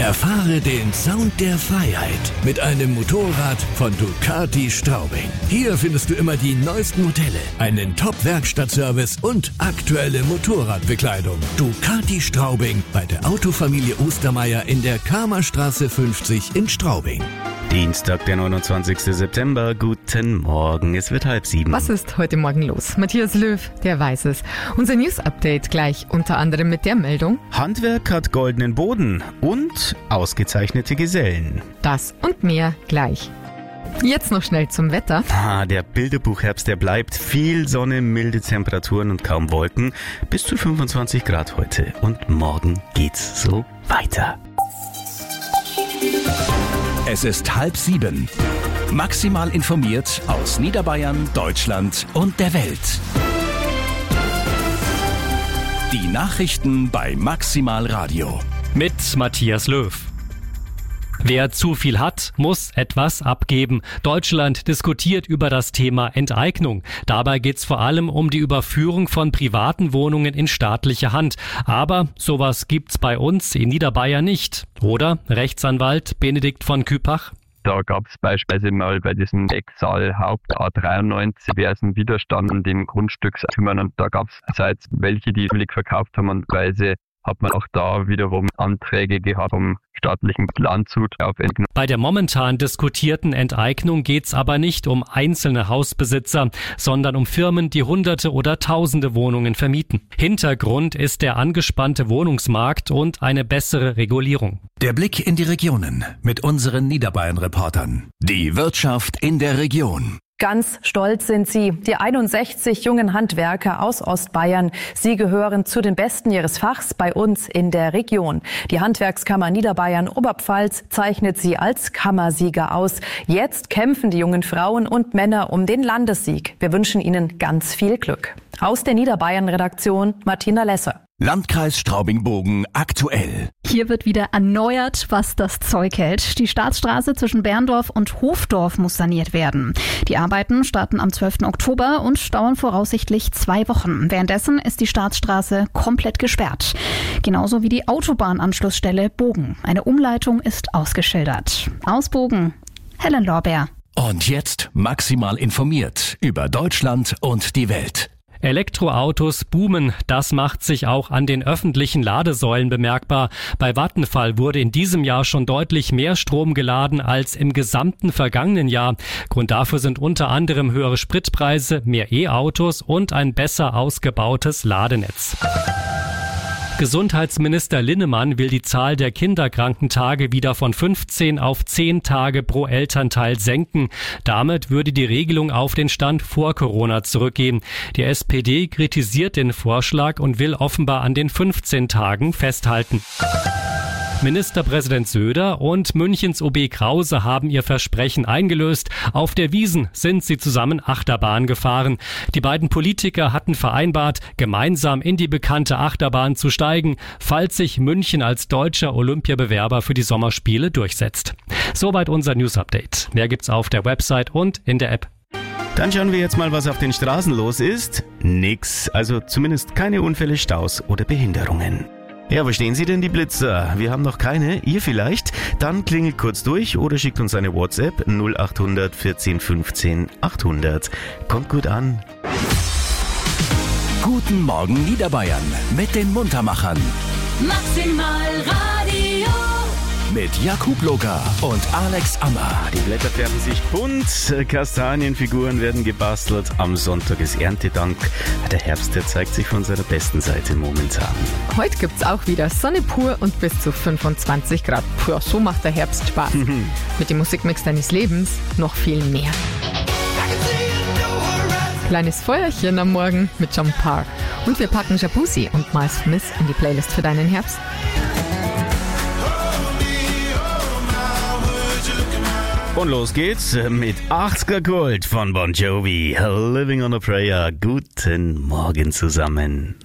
Erfahre den Sound der Freiheit mit einem Motorrad von Ducati Straubing. Hier findest du immer die neuesten Modelle, einen Top-Werkstattservice und aktuelle Motorradbekleidung. Ducati Straubing bei der Autofamilie Ostermeier in der Kramerstraße 50 in Straubing. Dienstag, der 29. September. Guten Morgen, es wird 6:30. Was ist heute Morgen los? Matthias Löw, der weiß es. Unser News-Update gleich, unter anderem mit der Meldung: Handwerk hat goldenen Boden und ausgezeichnete Gesellen. Das und mehr gleich. Jetzt noch schnell zum Wetter. Der Bilderbuchherbst, der bleibt. Viel Sonne, milde Temperaturen und kaum Wolken. Bis zu 25 Grad heute. Und morgen geht's so weiter. Es ist 6:30. Maximal informiert aus Niederbayern, Deutschland und der Welt. Die Nachrichten bei Maximal Radio. Mit Matthias Löw. Wer zu viel hat, muss etwas abgeben. Deutschland diskutiert über das Thema Enteignung. Dabei geht es vor allem um die Überführung von privaten Wohnungen in staatliche Hand. Aber sowas gibt's bei uns in Niederbayern nicht. Oder, Rechtsanwalt Benedikt von Küpach? Da gab es beispielsweise mal bei diesem Ecksaal Haupt A93 diversen Widerstand an den Grundstückseigentümern. Und da gab es welche, die billig verkauft haben, und weise hat man auch da wiederum Anträge gehabt vom staatlichen Landshut auf Enteignung. Bei der momentan diskutierten Enteignung geht's aber nicht um einzelne Hausbesitzer, sondern um Firmen, die Hunderte oder Tausende Wohnungen vermieten. Hintergrund ist der angespannte Wohnungsmarkt und eine bessere Regulierung. Der Blick in die Regionen mit unseren Niederbayern-Reportern. Die Wirtschaft in der Region. Ganz stolz sind sie, die 61 jungen Handwerker aus Ostbayern. Sie gehören zu den Besten ihres Fachs bei uns in der Region. Die Handwerkskammer Niederbayern-Oberpfalz zeichnet sie als Kammersieger aus. Jetzt kämpfen die jungen Frauen und Männer um den Landessieg. Wir wünschen ihnen ganz viel Glück. Aus der Niederbayern-Redaktion Martina Lesser. Landkreis Straubing-Bogen aktuell. Hier wird wieder erneuert, was das Zeug hält. Die Staatsstraße zwischen Berndorf und Hofdorf muss saniert werden. Die Arbeiten starten am 12. Oktober und dauern voraussichtlich 2 Wochen. Währenddessen ist die Staatsstraße komplett gesperrt. Genauso wie die Autobahnanschlussstelle Bogen. Eine Umleitung ist ausgeschildert. Aus Bogen, Helen Lorbeer. Und jetzt maximal informiert über Deutschland und die Welt. Elektroautos boomen, das macht sich auch an den öffentlichen Ladesäulen bemerkbar. Bei Vattenfall wurde in diesem Jahr schon deutlich mehr Strom geladen als im gesamten vergangenen Jahr. Grund dafür sind unter anderem höhere Spritpreise, mehr E-Autos und ein besser ausgebautes Ladenetz. Gesundheitsminister Linnemann will die Zahl der Kinderkrankentage wieder von 15 auf 10 Tage pro Elternteil senken. Damit würde die Regelung auf den Stand vor Corona zurückgehen. Die SPD kritisiert den Vorschlag und will offenbar an den 15 Tagen festhalten. Ministerpräsident Söder und Münchens OB Krause haben ihr Versprechen eingelöst. Auf der Wiesn sind sie zusammen Achterbahn gefahren. Die beiden Politiker hatten vereinbart, gemeinsam in die bekannte Achterbahn zu steigen, falls sich München als deutscher Olympiabewerber für die Sommerspiele durchsetzt. Soweit unser News-Update. Mehr gibt's auf der Website und in der App. Dann schauen wir jetzt mal, was auf den Straßen los ist. Nix, also zumindest keine Unfälle, Staus oder Behinderungen. Ja, wo stehen Sie denn, die Blitzer? Wir haben noch keine, ihr vielleicht? Dann klingelt kurz durch oder schickt uns eine WhatsApp 0800 14 15 800. Kommt gut an. Guten Morgen Niederbayern mit den Muntermachern. Maximal Radio. Mit Jakub Locker und Alex Ammer. Die Blätter färben sich bunt, Kastanienfiguren werden gebastelt. Am Sonntag ist Erntedank. Der Herbst, der zeigt sich von seiner besten Seite momentan. Heute gibt's auch wieder Sonne pur und bis zu 25 Grad. Ja, so macht der Herbst Spaß. Mit dem Musikmix deines Lebens noch viel mehr. Kleines Feuerchen am Morgen mit John Parr. Und wir packen Jacuzzi und Miles Smith in die Playlist für deinen Herbst. Und los geht's mit 80er Gold von Bon Jovi. Living on a Prayer. Guten Morgen zusammen.